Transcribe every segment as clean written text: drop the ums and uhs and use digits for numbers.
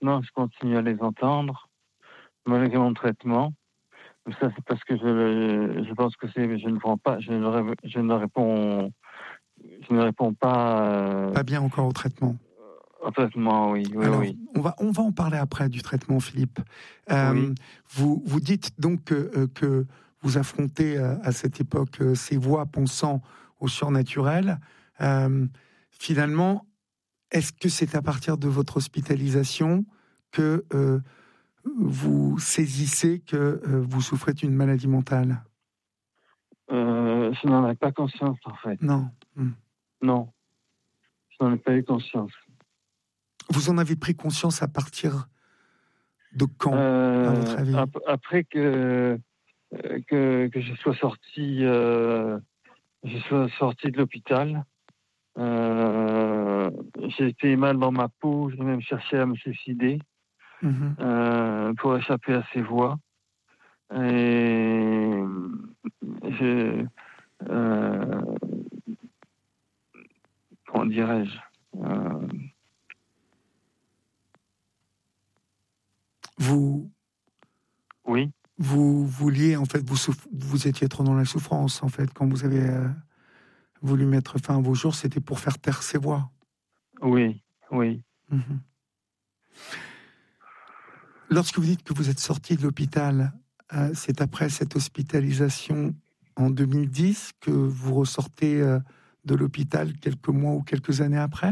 maintenant, je continue à les entendre, malgré mon traitement. Ça, c'est parce que je pense que je ne prends pas, je ne réponds pas Pas bien encore au traitement. au traitement, oui. Alors, Oui. on va en parler après du traitement, Philippe. Oui. Vous dites donc que vous affrontez à cette époque ces voix pensant au surnaturel. Finalement, est-ce que c'est à partir de votre hospitalisation que vous saisissez que vous souffrez d'une maladie mentale? Je n'en ai pas conscience, en fait. Non. Non, je n'en ai pas eu conscience. Vous en avez pris conscience à partir de quand, à votre avis? Après que je sois sorti de l'hôpital, j'ai été mal dans ma peau, j'ai même cherché à me suicider pour échapper à ces voix. Et comment dirais-je, oui. Vous vouliez, en fait, vous étiez trop dans la souffrance, en fait, quand vous avez voulu mettre fin à vos jours, c'était pour faire taire ces voix. Oui. Lorsque vous dites que vous êtes sorti de l'hôpital, c'est après cette hospitalisation en 2010 que vous ressortez de l'hôpital quelques mois ou quelques années après?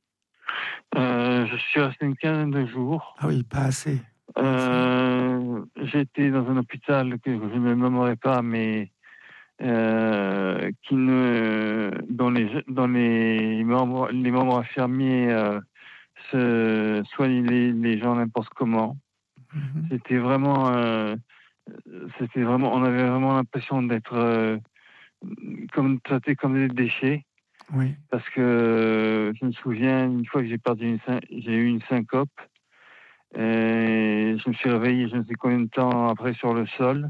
Je suis resté une quinzaine de jours. Ah oui, pas assez. J'étais dans un hôpital que je ne nommerai pas, mais dont les membres infirmiers se soignent les gens n'importe comment. C'était vraiment, on avait vraiment l'impression d'être traités comme des déchets. Oui. Parce que je me souviens une fois que j'ai eu une syncope. Et je me suis réveillé je ne sais combien de temps après sur le sol,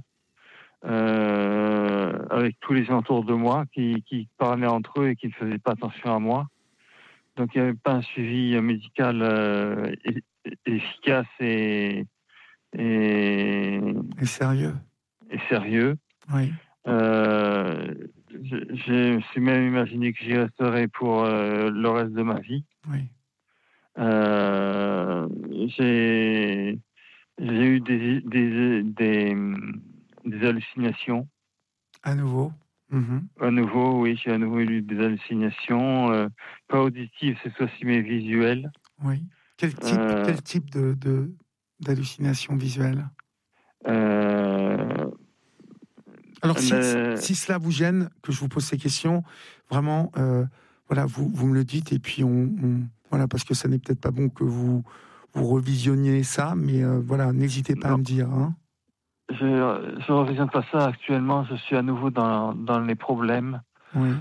avec tous les gens autour de moi qui parlaient entre eux et qui ne faisaient pas attention à moi. Donc il n'y avait pas un suivi médical efficace et sérieux. Oui. Je me suis même imaginé que j'y resterais pour le reste de ma vie. Oui. J'ai eu des hallucinations. À nouveau. À nouveau, oui, j'ai à nouveau eu des hallucinations, pas auditives cette fois-ci, mais visuelles. Oui. Quel type d'hallucination visuelle? Alors, si cela vous gêne que je vous pose ces questions, vraiment, voilà, vous me le dites et puis voilà, parce que ça n'est peut-être pas bon que vous revisionniez ça, mais voilà, n'hésitez pas à me dire. Hein. Je revisionne pas ça actuellement. Je suis à nouveau dans les problèmes. Oui.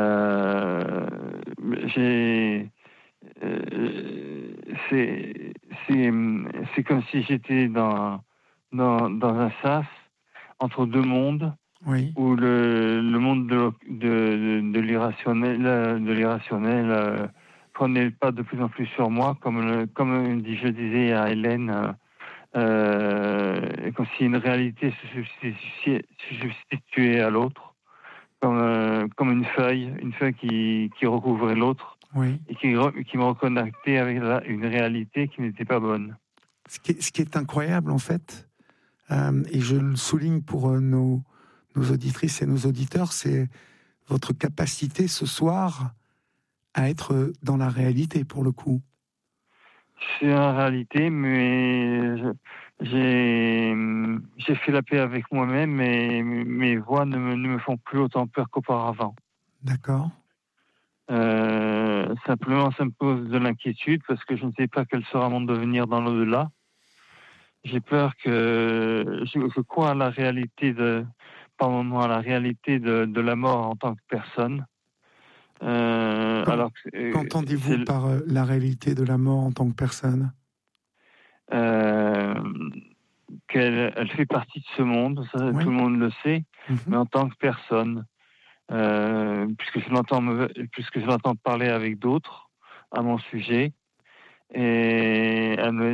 C'est comme si j'étais dans un sas entre deux mondes. Oui. Où le monde de l'irrationnel prenait le pas de plus en plus sur moi, comme je disais à Hélène, comme si une réalité se substituait à l'autre, comme une feuille qui recouvrait l'autre, oui. Et qui me reconnectait avec une réalité qui n'était pas bonne. Ce qui est incroyable, en fait, et je le souligne pour nos auditrices et nos auditeurs, c'est votre capacité ce soir à être dans la réalité, pour le coup. Je suis en réalité, mais j'ai fait la paix avec moi-même et mes voix ne me font plus autant peur qu'auparavant. D'accord. Simplement, ça me pose de l'inquiétude parce que je ne sais pas quel sera mon devenir dans l'au-delà. J'ai peur que je crois à la réalité par moment à la réalité de la mort en tant que personne. Qu'entendez-vous par la réalité de la mort en tant que personne? Qu'elle fait partie de ce monde, ça, oui. Tout le monde le sait, mais en tant que personne, puisque je l'entends parler avec d'autres à mon sujet, et elle me